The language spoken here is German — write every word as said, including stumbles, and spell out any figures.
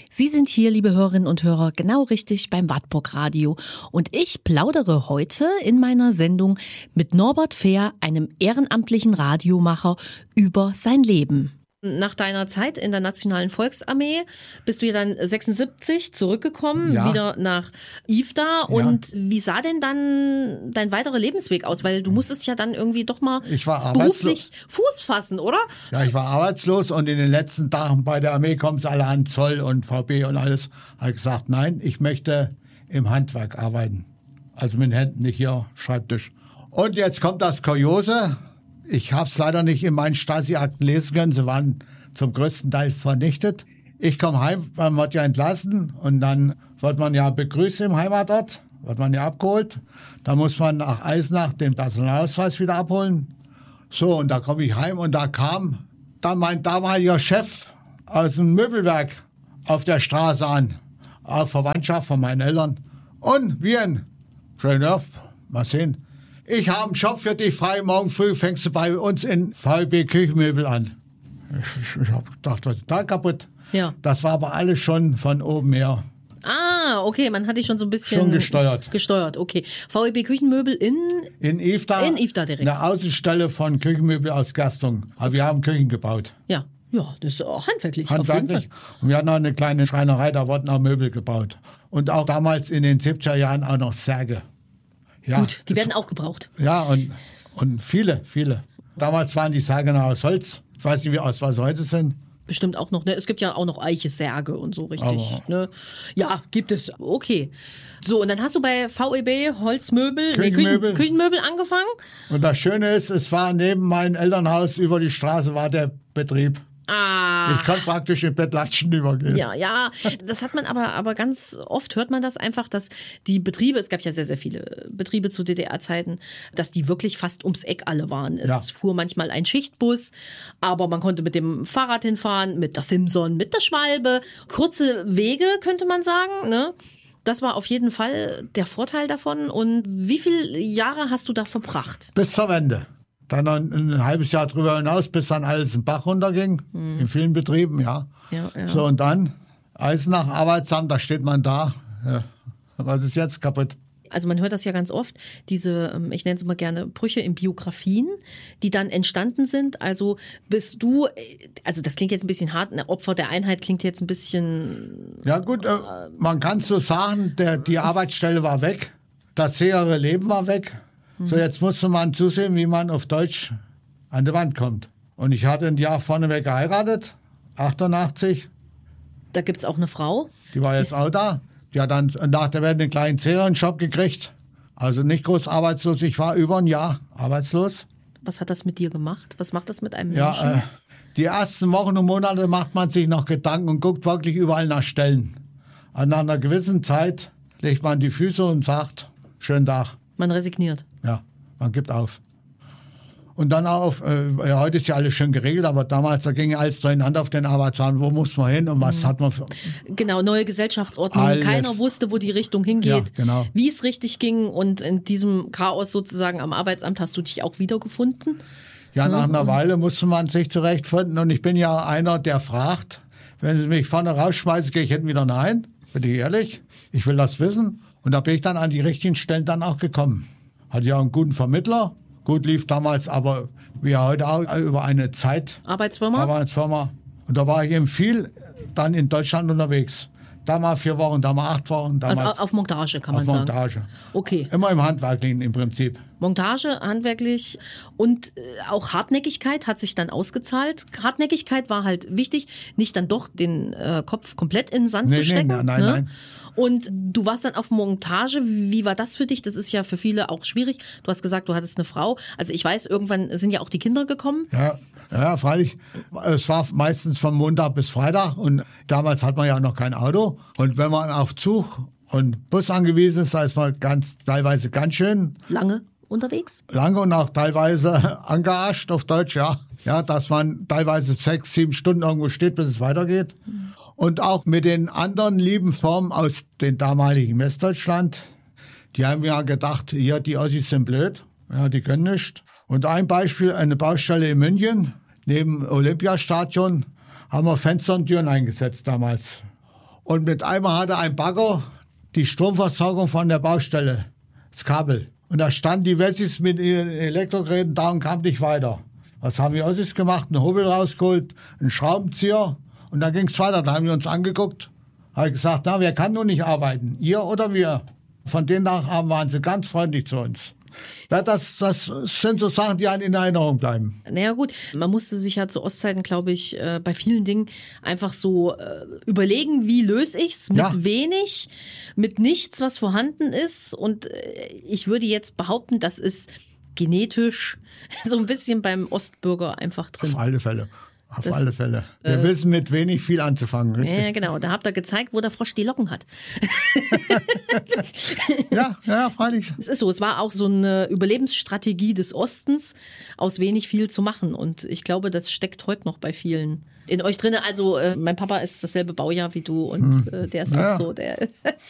Sie sind hier, liebe Hörerinnen und Hörer, genau richtig beim Wartburg Radio. Und ich plaudere heute in meiner Sendung mit Norbert Fehr, einem ehrenamtlichen Radiomacher, über sein Leben. Nach deiner Zeit in der Nationalen Volksarmee bist du ja dann sechsundsiebzig zurückgekommen, ja. wieder nach Ifda. Und ja. wie sah denn dann dein weiterer Lebensweg aus? Weil du musstest ja dann irgendwie doch mal beruflich Fuß fassen, oder? Ja, ich war arbeitslos und in den letzten Tagen bei der Armee kommen sie alle an, Zoll und V B und alles. Habe ich gesagt, nein, ich möchte im Handwerk arbeiten. Also mit den Händen, nicht hier Schreibtisch. Und jetzt kommt das Kuriose. Ich habe es leider nicht in meinen Stasi-Akten lesen können. Sie waren zum größten Teil vernichtet. Ich komme heim, man wird ja entlassen und dann wird man ja begrüßt im Heimatort, wird man ja abgeholt. Da muss man nach Eisenach den Personalausweis wieder abholen. So, und da komme ich heim und da kam dann mein damaliger Chef aus dem Möbelwerk auf der Straße an. Auch Verwandtschaft von meinen Eltern. Und wir, schön, ja, mal sehen. Ich habe einen Job für dich frei, morgen früh fängst du bei uns in V E B Küchenmöbel an. Ich, ich habe gedacht, was ist da kaputt? Ja. Das war aber alles schon von oben her. Ah, okay, man hat dich schon so ein bisschen... Schon gesteuert. Gesteuert, okay. V E B Küchenmöbel in... In Ifda. In Ifda direkt. Eine Außenstelle von Küchenmöbel aus Gerstungen. Aber wir haben Küchen gebaut. Ja, ja, das ist auch handwerklich. Handwerklich. Und wir hatten auch eine kleine Schreinerei, da wurden auch Möbel gebaut. Und auch damals in den siebziger Jahren auch noch Särge. Ja, gut, die werden auch gebraucht. Ja, und, und viele, viele. Damals waren die Särge noch aus Holz. Ich weiß nicht, wie aus was heute sind. Bestimmt auch noch, ne? Es gibt ja auch noch Eiche-Särge und so, richtig. Aber ne? Ja, gibt es. Okay. So, und dann hast du bei V E B Holzmöbel, Küchenmöbel. Nee, Küchen, Küchenmöbel angefangen. Und das Schöne ist, es war neben meinem Elternhaus über die Straße war der Betrieb. Ah. Ich konnte praktisch in Bettlatschen übergehen. Ja, ja, das hat man aber, aber ganz oft hört man das einfach, dass die Betriebe, es gab ja sehr, sehr viele Betriebe zu D D R-Zeiten, dass die wirklich fast ums Eck alle waren. Es ja. fuhr manchmal ein Schichtbus, aber man konnte mit dem Fahrrad hinfahren, mit der Simson, mit der Schwalbe. Kurze Wege, könnte man sagen, ne? Das war auf jeden Fall der Vorteil davon. Und wie viele Jahre hast du da verbracht? Bis zur Wende. Dann noch ein, ein halbes Jahr drüber hinaus, bis dann alles im Bach runterging, mhm. in vielen Betrieben, ja. Ja, ja. So, und dann Eisenach, Arbeitsamt, da steht man da. Ja. Was ist jetzt kaputt? Also man hört das ja ganz oft, diese, ich nenne es immer gerne Brüche in Biografien, die dann entstanden sind. Also bist du, also das klingt jetzt ein bisschen hart, ein Opfer der Einheit klingt jetzt ein bisschen... Ja gut, äh, man kann so sagen, der, die Arbeitsstelle war weg, das sichere Leben war weg. So, jetzt musste man zusehen, wie man auf Deutsch an die Wand kommt. Und ich hatte ein Jahr vorneweg geheiratet, achtundachtzig. Da gibt's auch eine Frau? Die war jetzt auch da. Die hat dann nach der Wende einen kleinen Serienjob gekriegt. Also nicht groß arbeitslos. Ich war über ein Jahr arbeitslos. Was hat das mit dir gemacht? Was macht das mit einem Menschen? Ja, äh, die ersten Wochen und Monate macht man sich noch Gedanken und guckt wirklich überall nach Stellen. Und nach einer gewissen Zeit legt man die Füße und sagt, schönen Tag. Man resigniert. Ja, man gibt auf. Und dann auch, auf, äh, ja, heute ist ja alles schön geregelt, aber damals, da ging alles durcheinander auf den Arbeitsamt. Wo muss man hin und was mhm. hat man für... Genau, neue Gesellschaftsordnung. Alles. Keiner wusste, wo die Richtung hingeht, ja, genau. wie es richtig ging. Und in diesem Chaos sozusagen am Arbeitsamt hast du dich auch wiedergefunden? Ja, nach einer Weile musste man sich zurechtfinden. Und ich bin ja einer, der fragt, wenn sie mich vorne rausschmeißen, gehe ich hinten wieder rein. Bin ich ehrlich? Ich will das wissen. Und da bin ich dann an die richtigen Stellen dann auch gekommen. Hatte ja einen guten Vermittler. Gut lief damals, aber wie heute auch über eine Zeit. Arbeitsfirma? Arbeitsfirma. Und da war ich eben viel dann in Deutschland unterwegs. Da mal vier Wochen, da mal acht Wochen. Da also mal auf Montage kann man auf sagen. Montage. Okay. Immer im Handwerklichen im Prinzip. Montage, handwerklich und äh, auch Hartnäckigkeit hat sich dann ausgezahlt. Hartnäckigkeit war halt wichtig, nicht dann doch den äh, Kopf komplett in den Sand nee, zu stecken. Nee, nein, nein, ne? nein. Und du warst dann auf Montage. Wie war das für dich? Das ist ja für viele auch schwierig. Du hast gesagt, du hattest eine Frau. Also ich weiß, irgendwann sind ja auch die Kinder gekommen. Ja, ja, freilich. Es war meistens von Montag bis Freitag und damals hat man ja noch kein Auto. Und wenn man auf Zug und Bus angewiesen ist, da ist man ganz, teilweise ganz schön lange unterwegs. Lange und auch teilweise angearscht auf Deutsch, ja. Ja, dass man teilweise sechs, sieben Stunden irgendwo steht, bis es weitergeht. Mhm. Und auch mit den anderen lieben Formen aus dem damaligen Westdeutschland, die haben ja gedacht, hier, die Ossis sind blöd, ja, die können nichts. Und ein Beispiel, eine Baustelle in München, neben Olympiastadion, haben wir Fenster und Türen eingesetzt damals. Und mit einmal hatte ein Bagger die Stromversorgung von der Baustelle, das Kabel. Und da standen die Wessis mit ihren Elektrogeräten da und kamen nicht weiter. Was haben wir Ossis gemacht? Einen Hobel rausgeholt, einen Schraubenzieher und dann ging es weiter. Da haben wir uns angeguckt, habe gesagt, na, wer kann nun nicht arbeiten? Ihr oder wir? Von den Tagen waren sie ganz freundlich zu uns. Ja, das, das sind so Sachen, die einem in Erinnerung bleiben. Naja gut, man musste sich ja zu Ostzeiten, glaube ich, äh, bei vielen Dingen einfach so äh, überlegen, wie löse ich's mit Ja. wenig, mit nichts, was vorhanden ist. Und äh, ich würde jetzt behaupten, das ist genetisch so ein bisschen beim Ostbürger einfach drin. Auf alle Fälle. Auf Das, alle Fälle. Wir äh, wissen mit wenig viel anzufangen, richtig? Ja, genau. Da habt ihr gezeigt, wo der Frosch die Locken hat. Ja, ja, freilich. Es ist so, es war auch so eine Überlebensstrategie des Ostens, aus wenig viel zu machen. Und ich glaube, das steckt heute noch bei vielen in euch drin. Also äh, mein Papa ist dasselbe Baujahr wie du und äh, der ist Ja. auch so. Der